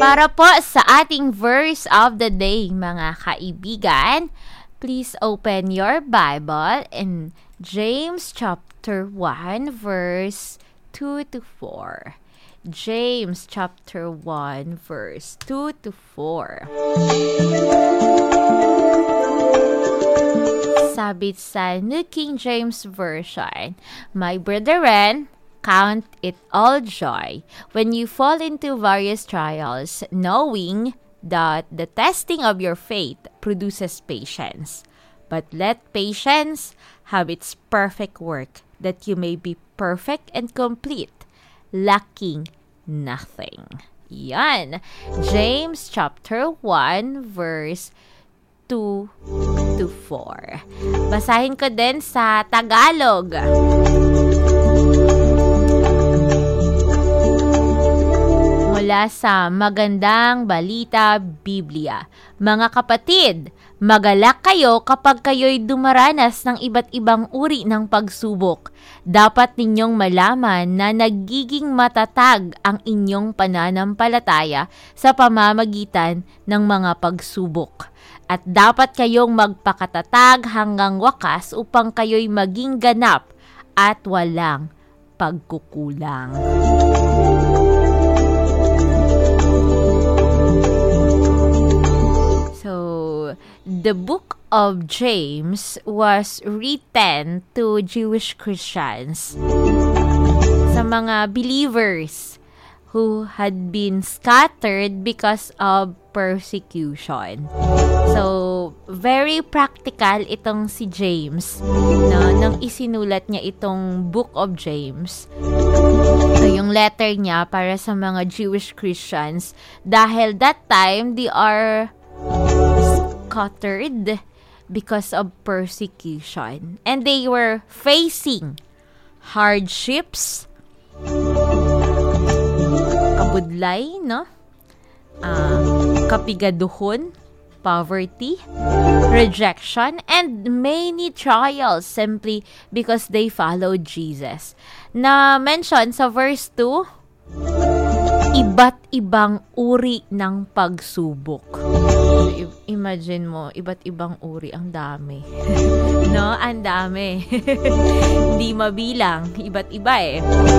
Para po sa ating verse of the day, mga kaibigan, please open your Bible in James chapter 1, verse 2 to 4. James chapter 1, verse 2 to 4. Sabi sa New King James Version, "My brethren, count it all joy when you fall into various trials, knowing that the testing of your faith produces patience. But let patience have its perfect work, that you may be perfect and complete, lacking nothing." Yan. James chapter 1, verse 2 to 4. Basahin ko din sa Tagalog. Mula sa Magandang Balita Biblia. Mga kapatid, magalak kayo kapag kayo'y dumaranas ng iba't ibang uri ng pagsubok. Dapat ninyong malaman na nagiging matatag ang inyong pananampalataya sa pamamagitan ng mga pagsubok. At dapat kayong magpakatatag hanggang wakas upang kayo'y maging ganap at walang pagkukulang. So, the book of James was written to Jewish Christians, sa mga believers who had been scattered because of persecution. So, very practical itong si James, no, nang isinulat niya itong book of James. So, yung letter niya para sa mga Jewish Christians, dahil that time they are scattered because of persecution, and they were facing hardships, kabudlay, no? Kapigaduhon, poverty, rejection, and many trials simply because they followed Jesus. Na mention sa verse 2, iba't ibang uri ng pagsubok. Imagine mo, iba't ibang uri, ang dami. No? Ang dami. Hindi mabilang. Iba't iba eh.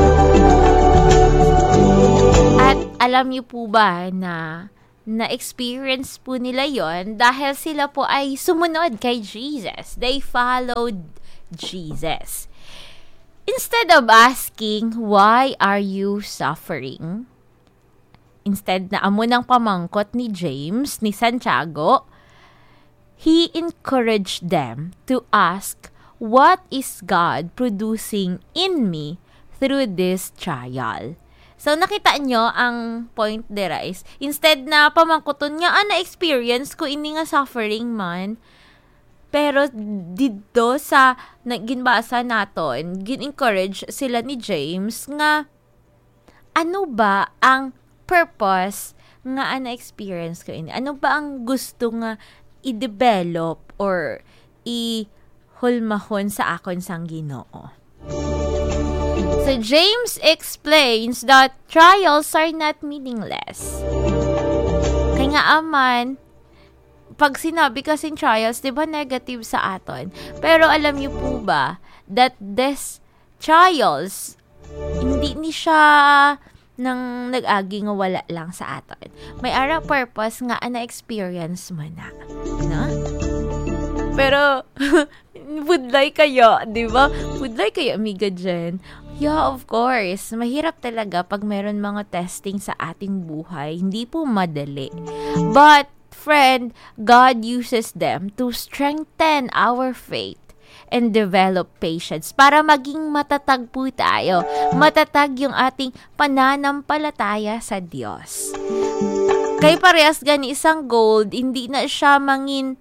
At alam niyo po ba na na-experience po nila yon dahil sila po ay sumunod kay Jesus. They followed Jesus. Instead of asking, why are you suffering? Instead na amo ng pamangkot ni James, ni Santiago, he encouraged them to ask, what is God producing in me through this trial? So, nakita nyo ang point there is, instead na pamangkoton nga, na-experience ko, ini nga suffering man, pero dito sa ginbasa naton, gin-encourage sila ni James nga, ano ba ang purpose nga na-experience ko ini? Ano ba ang gusto nga i-develop or i-hulmahon sa akon sang Ginoo? So, James explains that trials are not meaningless. Kaya nga aman, pag sinabi kasing trials, di ba negative sa aton? Pero alam niyo po ba that this trials, hindi ni siya nang nag-agi nga wala lang sa aton. May ara purpose nga na-experience mo na. No? Pero, budlay kayo, di ba? Budlay kayo, amiga Jen. Yeah, of course. Mahirap talaga pag meron mga testing sa ating buhay. Hindi po madali. But, friend, God uses them to strengthen our faith and develop patience para maging matatag po tayo. Matatag yung ating pananampalataya sa Diyos. Kay parehas gani isang gold, hindi na siya mangin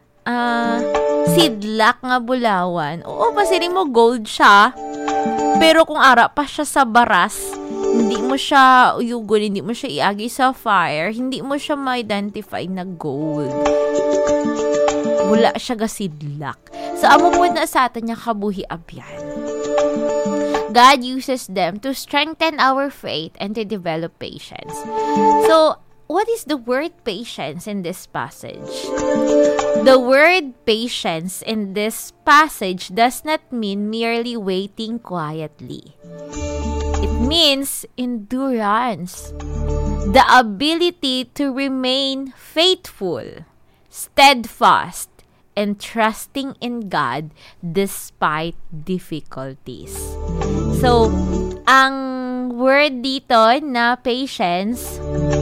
sidlak nga bulawan. Oo, pasirin mo gold siya. Pero kung ara pa siya sa baras, hindi mo siya uyugon, hindi mo siya iagi sa fire, hindi mo siya ma-identify na gold. Wala siya gasidlak. So, amo po na sa atin niya kabuhi abyan. God uses them to strengthen our faith and to develop patience. So, what is the word patience in this passage? The word patience in this passage does not mean merely waiting quietly. It means endurance, the ability to remain faithful, steadfast, and trusting in God despite difficulties. So, ang word dito na patience